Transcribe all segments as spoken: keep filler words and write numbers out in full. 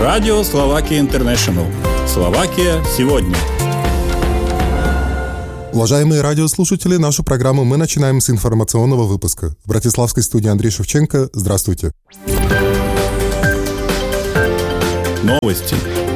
Радио Словакия Интернешнл. Словакия сегодня. Уважаемые радиослушатели, нашу программу мы начинаем с информационного выпуска. В братиславской студии Андрей Шевченко. Здравствуйте. Новости.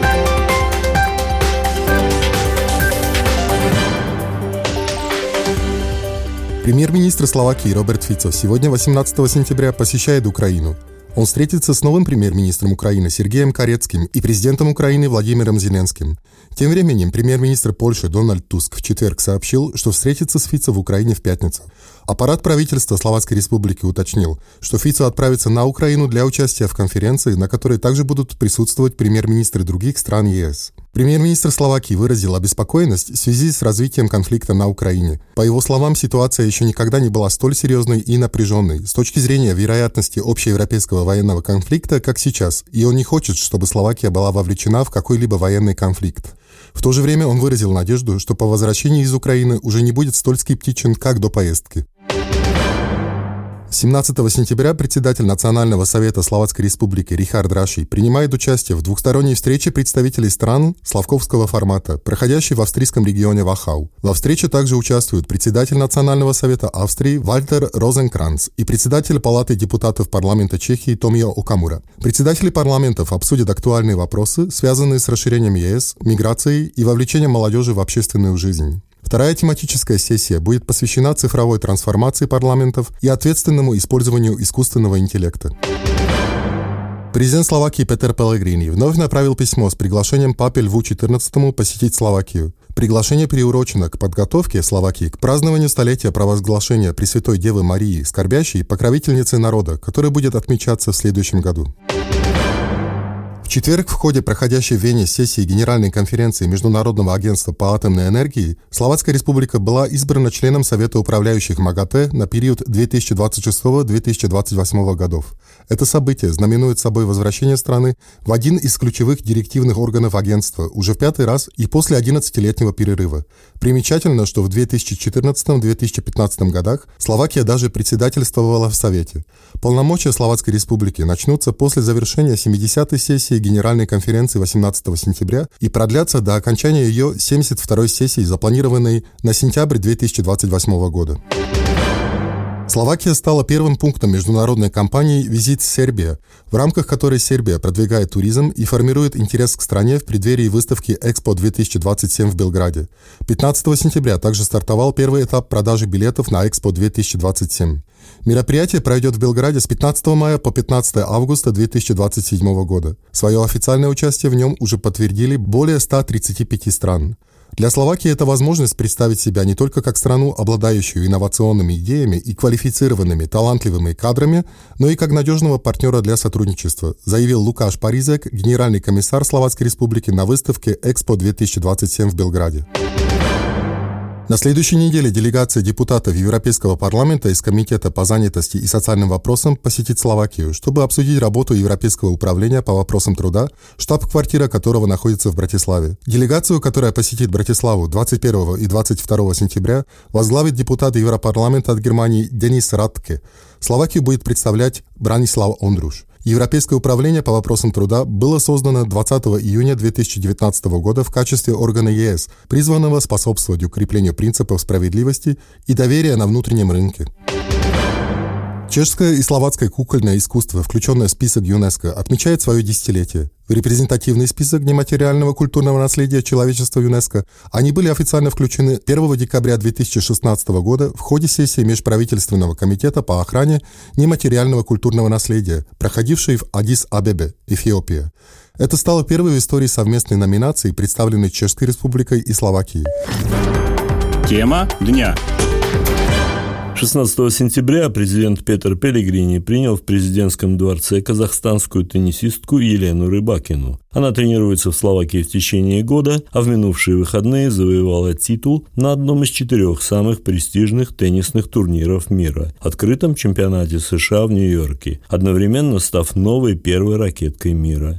Премьер-министр Словакии Роберт Фицо сегодня, восемнадцатого сентября, посещает Украину. Он встретится с новым премьер-министром Украины Сергеем Карецким и президентом Украины Владимиром Зеленским. Тем временем премьер-министр Польши Дональд Туск в четверг сообщил, что встретится с Фицо в Украине в пятницу. Аппарат правительства Словацкой Республики уточнил, что Фицо отправится на Украину для участия в конференции, на которой также будут присутствовать премьер-министры других стран ЕС. Премьер-министр Словакии выразил обеспокоенность в связи с развитием конфликта на Украине. По его словам, ситуация еще никогда не была столь серьезной и напряженной с точки зрения вероятности общеевропейского военного конфликта, как сейчас, и он не хочет, чтобы Словакия была вовлечена в какой-либо военный конфликт. В то же время он выразил надежду, что по возвращении из Украины уже не будет столь скептичен, как до поездки. семнадцатого сентября председатель Национального совета Словацкой Республики Рихард Раши принимает участие в двухсторонней встрече представителей стран славковского формата, проходящей в австрийском регионе Вахау. Во встрече также участвуют председатель Национального совета Австрии Вальтер Розенкранц и председатель Палаты депутатов парламента Чехии Томио Окамура. Председатели парламентов обсудят актуальные вопросы, связанные с расширением ЕС, миграцией и вовлечением молодежи в общественную жизнь. Вторая тематическая сессия будет посвящена цифровой трансформации парламентов и ответственному использованию искусственного интеллекта. Президент Словакии Петер Пелегрини вновь направил письмо с приглашением папе Льву четырнадцатому посетить Словакию. Приглашение приурочено к подготовке Словакии к празднованию столетия провозглашения Пресвятой Девы Марии, скорбящей покровительницы народа, который будет отмечаться в следующем году. В четверг в ходе проходящей в Вене сессии Генеральной конференции Международного агентства по атомной энергии Словацкая Республика была избрана членом Совета управляющих МАГАТЭ на период две тысячи двадцать шестого — две тысячи двадцать восьмого годов. Это событие знаменует собой возвращение страны в один из ключевых директивных органов агентства уже в пятый раз и после одиннадцатилетнего перерыва. Примечательно, что в две тысячи четырнадцатом — две тысячи пятнадцатом годах Словакия даже председательствовала в Совете. Полномочия Словацкой Республики начнутся после завершения семидесятой сессии Генеральной конференции восемнадцатого сентября и продлятся до окончания ее семьдесят второй сессии, запланированной на сентябрь две тысячи двадцать восьмого года. Словакия стала первым пунктом международной кампании «Визит Сербия», в рамках которой Сербия продвигает туризм и формирует интерес к стране в преддверии выставки Экспо две тысячи двадцать семь в Белграде. пятнадцатого сентября также стартовал первый этап продажи билетов на Экспо две тысячи двадцать семь. Мероприятие пройдет в Белграде с пятнадцатого мая по пятнадцатое августа две тысячи двадцать седьмого года. Свое официальное участие в нем уже подтвердили более ста тридцати пяти стран. Для Словакии это возможность представить себя не только как страну, обладающую инновационными идеями и квалифицированными, талантливыми кадрами, но и как надежного партнера для сотрудничества, заявил Лукаш Паризек, генеральный комиссар Словацкой Республики на выставке Экспо две тысячи двадцать семь в Белграде. На следующей неделе делегация депутатов Европейского парламента из Комитета по занятости и социальным вопросам посетит Словакию, чтобы обсудить работу Европейского управления по вопросам труда, штаб-квартира которого находится в Братиславе. Делегацию, которая посетит Братиславу двадцать первого и двадцать второго сентября, возглавит депутат Европарламента от Германии Денис Радке. Словакию будет представлять Бранислав Ондруш. Европейское управление по вопросам труда было создано двадцатого июня две тысячи девятнадцатого года в качестве органа ЕС, призванного способствовать укреплению принципов справедливости и доверия на внутреннем рынке. Чешское и словацкое кукольное искусство, включенное в список ЮНЕСКО, отмечает свое десятилетие. В репрезентативный список нематериального культурного наследия человечества ЮНЕСКО они были официально включены первого декабря две тысячи шестнадцатого года в ходе сессии Межправительственного комитета по охране нематериального культурного наследия, проходившей в Аддис-Абебе, Эфиопия. Это стало первой в истории совместной номинации, представленной Чешской Республикой и Словакией. Тема дня. шестнадцатого сентября президент Петер Пелегрини принял в президентском дворце казахстанскую теннисистку Елену Рыбакину. Она тренируется в Словакии в течение года, а в минувшие выходные завоевала титул на одном из четырех самых престижных теннисных турниров мира – открытом чемпионате США в Нью-Йорке, одновременно став новой первой ракеткой мира.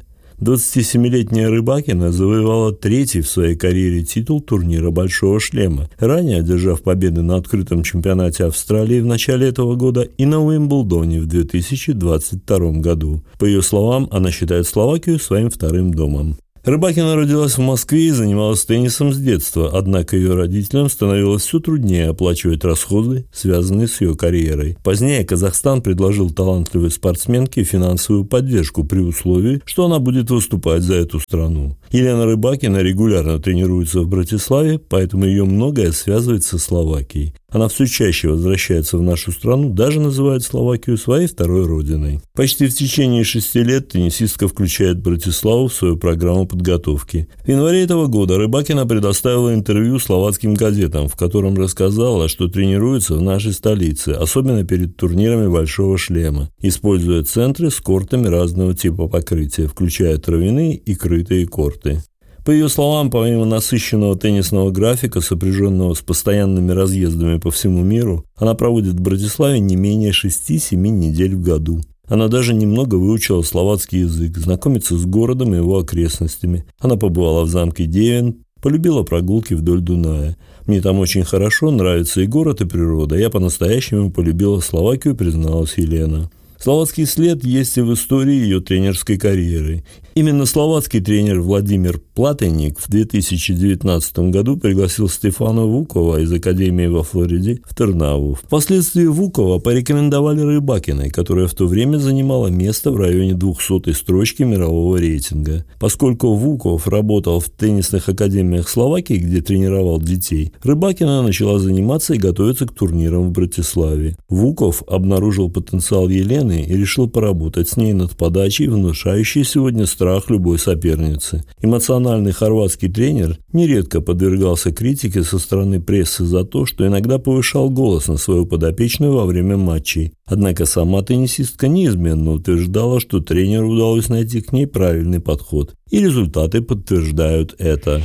двадцатисемилетняя Рыбакина завоевала третий в своей карьере титул турнира «Большого шлема», ранее одержав победы на открытом чемпионате Австралии в начале этого года и на Уимблдоне в две тысячи двадцать втором году. По ее словам, она считает Словакию своим вторым домом. Рыбакина родилась в Москве и занималась теннисом с детства, однако ее родителям становилось все труднее оплачивать расходы, связанные с ее карьерой. Позднее Казахстан предложил талантливой спортсменке финансовую поддержку при условии, что она будет выступать за эту страну. Елена Рыбакина регулярно тренируется в Братиславе, поэтому ее многое связывает со Словакией. Она все чаще возвращается в нашу страну, даже называет Словакию своей второй родиной. Почти в течение шести лет теннисистка включает Братиславу в свою программу подготовки. В январе этого года Рыбакина предоставила интервью словацким газетам, в котором рассказала, что тренируется в нашей столице, особенно перед турнирами «Большого шлема», используя центры с кортами разного типа покрытия, включая травяные и крытые корты. По ее словам, помимо насыщенного теннисного графика, сопряженного с постоянными разъездами по всему миру, она проводит в Братиславе не менее шести-семи недель в году. Она даже немного выучила словацкий язык, знакомится с городом и его окрестностями. Она побывала в замке Девин, полюбила прогулки вдоль Дуная. «Мне там очень хорошо, нравится и город, и природа. Я по-настоящему полюбила Словакию», призналась Елена. Словацкий след есть и в истории ее тренерской карьеры. Именно словацкий тренер Владимир Платенник в две тысячи девятнадцатом году пригласил Стефана Вукова из Академии во Флориде в Тернаву. Впоследствии Вукова порекомендовали Рыбакиной, которая в то время занимала место в районе двухсотой строчки мирового рейтинга. Поскольку Вуков работал в теннисных академиях Словакии, где тренировал детей, Рыбакина начала заниматься и готовиться к турнирам в Братиславе. Вуков обнаружил потенциал Елены и решил поработать с ней над подачей, внушающей сегодня страх любой соперницы. Эмоциональный хорватский тренер нередко подвергался критике со стороны прессы за то, что иногда повышал голос на свою подопечную во время матчей. Однако сама теннисистка неизменно утверждала, что тренеру удалось найти к ней правильный подход. И результаты подтверждают это.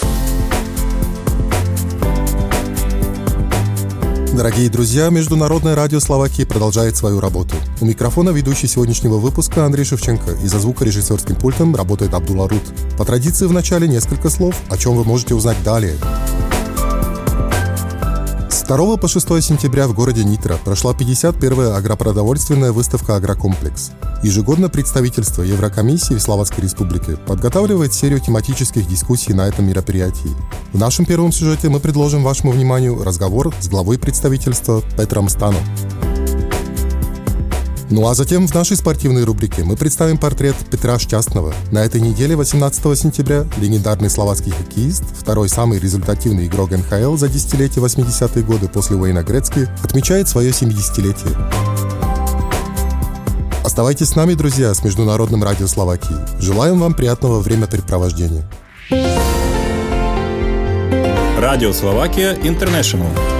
Дорогие друзья, Международное радио Словакии продолжает свою работу. У микрофона ведущий сегодняшнего выпуска Андрей Шевченко, и за звукорежиссерским пультом работает Абдулла Рут. По традиции в начале несколько слов, о чем вы можете узнать далее. С второго по шестое сентября в городе Нитра прошла пятьдесят первая агропродовольственная выставка «Агрокомплекс». Ежегодно представительство Еврокомиссии в Словацкой Республике подготавливает серию тематических дискуссий на этом мероприятии. В нашем первом сюжете мы предложим вашему вниманию разговор с главой представительства Петром Стано. Ну а затем в нашей спортивной рубрике мы представим портрет Петра Щастного. На этой неделе, восемнадцатого сентября, легендарный словацкий хоккеист, второй самый результативный игрок эн ха эл за десятилетие восьмидесятые годы после Уэйна Грецки, отмечает свое семидесятилетие. Оставайтесь с нами, друзья, с Международным радио Словакии. Желаем вам приятного времяпрепровождения. Радио Словакия Интернешнл.